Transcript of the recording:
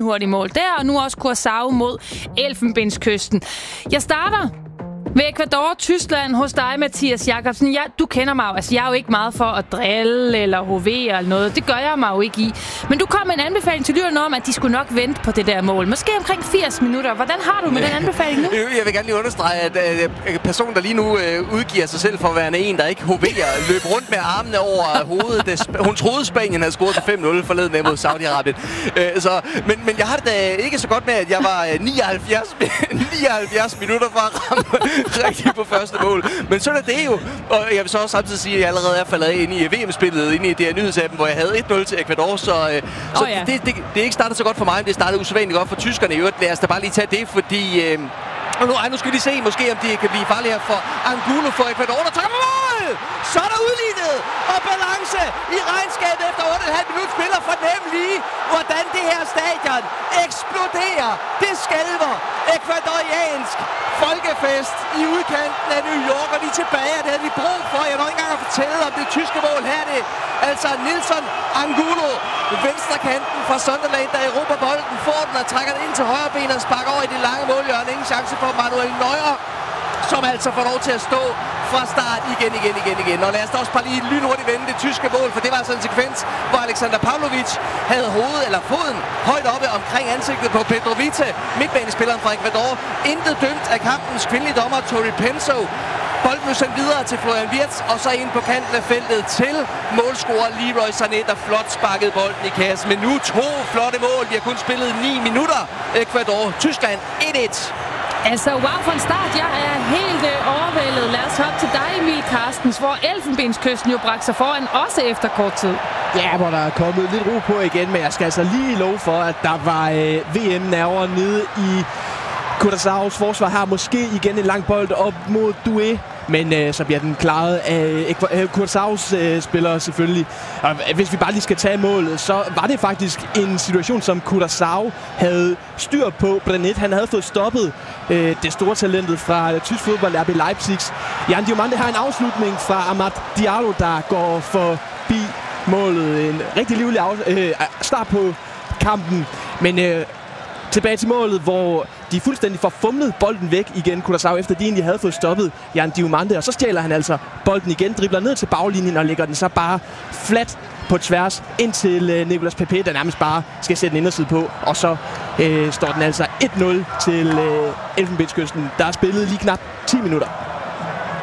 lynhurtigt mål der, og nu også Curaçao mod Elfenbenskysten. Jeg starter ved Ecuador, Tyskland hos dig, Mathias Jakobsen. Du kender mig jo. Altså, jeg er jo ikke meget for at drille eller hovere eller noget. Det gør jeg mig jo ikke i. Men du kom med en anbefaling til lytterne om, at de skulle nok vente på det der mål. Måske omkring 80 minutter. Hvordan har du med den anbefaling nu? Jeg vil gerne lige understrege, at personen, der lige nu udgiver sig selv for at være en, der ikke hoverer, løb rundt med armene over hovedet. Hun troede, Spanien havde scoret til 5-0 forleden mod Saudi-Arabien. Men jeg har det da ikke så godt med, at jeg var 79 minutter fra at ramme rigtigt på første mål. Men sådan er det jo. Og jeg vil så også samtidig sige, at jeg allerede er faldet ind i VM-spillet, ind i det her nyhedsappen, hvor jeg havde 1-0 til Ecuador. Så det er ikke startet så godt for mig, men det startede usædvanligt godt for tyskerne i øvrigt. Lad os da bare lige tage det, fordi... nu skal vi se måske, om det kan blive farligt her for Angulo for Ecuador, der tager mål! Så er der udlignet og balance i regnskabet efter 8,5 minutter spiller fornemlig, hvordan det her stadion eksploderer. Det skælver. Ecuadoriansk folkefest i udkanten af New York, og de er tilbage, og det havde de brug for. Jeg når ikke engang at fortælle om det tyske mål. Her er det altså Nilson Angulo, venstrekanten fra Sunderland, der erobrer bolden, får den og trækker den ind til højre ben og sparker over i det lange målhjørne. Ingen chance for Manuel Neuer, som altså får lov til at stå fra start igen. Og lad os da også bare lige lynhurtigt vende det tyske mål, for det var altså en sekvens, hvor Alexander Pavlovic havde foden højt oppe omkring ansigtet på Pedro Vite, midtbanespilleren fra Ecuador. Intet dømt af kampens kvindelige dommer, Tori Penso. Bolden blev sendt videre til Florian Wirtz, og så ind på kanten af feltet til målscorer Leroy Sané, der flot sparkede bolden i kassen. Men nu 2 flotte mål. Vi har kun spillet 9 minutter. Ecuador, Tyskland 1-1. Altså, wow for en start. Jeg er helt overvældet. Lad os hoppe til dig, Emil Carstens, hvor Elfenbenskysten jo bragte sig foran, også efter kort tid. Ja, hvor der er kommet lidt ro på igen, men jeg skal altså lige love for, at der var VM-nerver nede i Curaçaos forsvar her. Måske igen en lang bold op mod Doué, men så bliver den klaret af Curaçaos spillere selvfølgelig. Og hvis vi bare lige skal tage målet, så var det faktisk en situation, som Curaçao havde styr på. Brenet, han havde fået stoppet det store talentet fra tysk fodbold, RB Leipzigs Jan Diomande har en afslutning fra Amad Diallo, der går forbi målet. En rigtig livlig start på kampen, men tilbage til målet, hvor de fuldstændig får fumlet bolden væk igen, Curaçao, efter de egentlig havde fået stoppet Jan Diomande. Og så stjæler han altså bolden igen, dribler ned til baglinjen og lægger den så bare flat på tværs ind til Nicolas Pepe, der nærmest bare skal sætte en inderside på. Og så står den altså 1-0 til Elfenbenskysten. Der er spillet lige knap 10 minutter.